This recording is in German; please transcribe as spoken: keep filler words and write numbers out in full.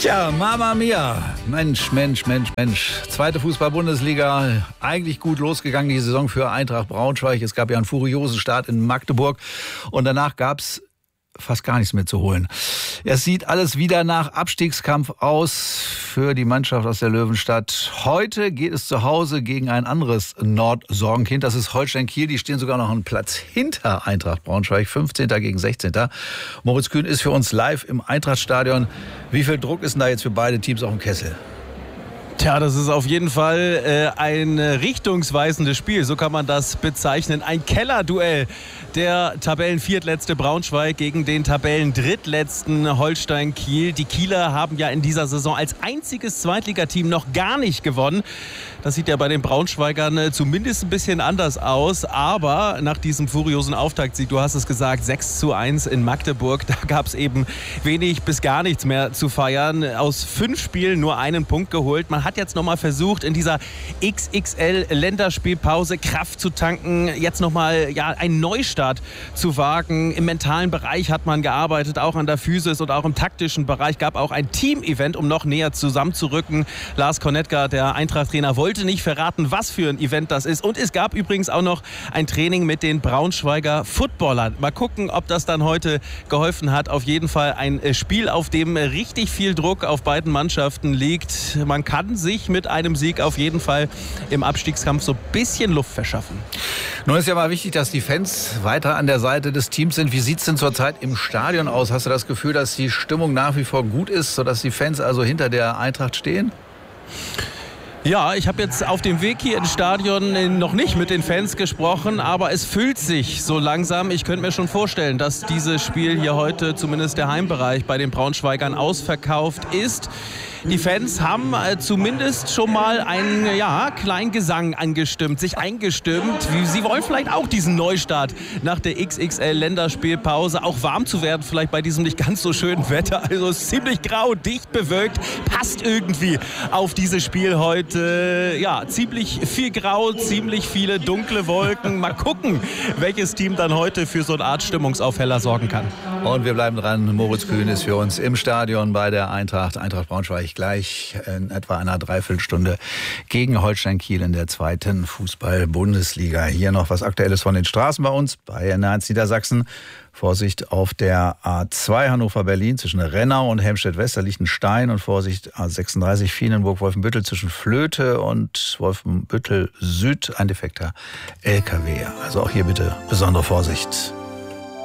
Tja, Mama Mia. Mensch, Mensch, Mensch, Mensch. Zweite Fußball-Bundesliga. Eigentlich gut losgegangen die Saison für Eintracht Braunschweig. Es gab ja einen furiosen Start in Magdeburg. Und danach gab es fast gar nichts mehr zu holen. Es sieht alles wieder nach Abstiegskampf aus für die Mannschaft aus der Löwenstadt. Heute geht es zu Hause gegen ein anderes Nord-Sorgenkind. Das ist Holstein Kiel. Die stehen sogar noch einen Platz hinter Eintracht Braunschweig. fünfzehnter gegen sechzehnter Moritz Kühn ist für uns live im Eintrachtstadion. Wie viel Druck ist denn da jetzt für beide Teams auf dem Kessel? Tja, das ist auf jeden Fall äh, ein richtungsweisendes Spiel, so kann man das bezeichnen. Ein Kellerduell. Der Tabellenviertletzte Braunschweig gegen den Tabellendrittletzten Holstein Kiel. Die Kieler haben ja in dieser Saison als einziges Zweitligateam noch gar nicht gewonnen. Das sieht ja bei den Braunschweigern zumindest ein bisschen anders aus. Aber nach diesem furiosen Auftaktsieg, du hast es gesagt, sechs zu eins in Magdeburg, da gab es eben wenig bis gar nichts mehr zu feiern. Aus fünf Spielen nur einen Punkt geholt. Man hat jetzt nochmal versucht, in dieser X X L-Länderspielpause Kraft zu tanken. Jetzt nochmal ja, einen Neustart zu wagen. Im mentalen Bereich hat man gearbeitet, auch an der Physis und auch im taktischen Bereich. Gab auch ein Team-Event, um noch näher zusammenzurücken. Lars Kornetka, der Eintracht-Trainer, wollte nicht verraten, was für ein Event das ist. Und es gab übrigens auch noch ein Training mit den Braunschweiger Footballern. Mal gucken, ob das dann heute geholfen hat. Auf jeden Fall ein Spiel, auf dem richtig viel Druck auf beiden Mannschaften liegt. Man kann sich mit einem Sieg auf jeden Fall im Abstiegskampf so ein bisschen Luft verschaffen. Nun ist ja mal wichtig, dass die Fans weiter an der Seite des Teams sind. Wie sieht es denn zurzeit im Stadion aus? Hast du das Gefühl, dass die Stimmung nach wie vor gut ist, sodass die Fans also hinter der Eintracht stehen? Ja, ich habe jetzt auf dem Weg hier ins Stadion noch nicht mit den Fans gesprochen, aber es füllt sich so langsam. Ich könnte mir schon vorstellen, dass dieses Spiel hier heute, zumindest der Heimbereich, bei den Braunschweigern ausverkauft ist. Die Fans haben äh, zumindest schon mal einen ja, kleinen Gesang angestimmt, sich eingestimmt. Sie wollen vielleicht auch diesen Neustart nach der X X L-Länderspielpause, auch warm zu werden, vielleicht bei diesem nicht ganz so schönen Wetter. Also es ist ziemlich grau, dicht bewölkt, passt irgendwie auf dieses Spiel heute. Ja, ziemlich viel Grau, ziemlich viele dunkle Wolken. Mal gucken, welches Team dann heute für so eine Art Stimmungsaufheller sorgen kann. Und wir bleiben dran. Moritz Kühn ist für uns im Stadion bei der Eintracht. Eintracht Braunschweig gleich in etwa einer Dreiviertelstunde gegen Holstein Kiel in der zweiten Fußball-Bundesliga. Hier noch was Aktuelles von den Straßen bei uns, bei N eins Niedersachsen. Vorsicht auf der A zwei Hannover-Berlin zwischen Rennau und Helmstedt-West, da liegt ein Stein. Und Vorsicht A sechsunddreißig Viehlenburg-Wolfenbüttel zwischen Flöte und Wolfenbüttel Süd, ein defekter L K W. Also auch hier bitte besondere Vorsicht.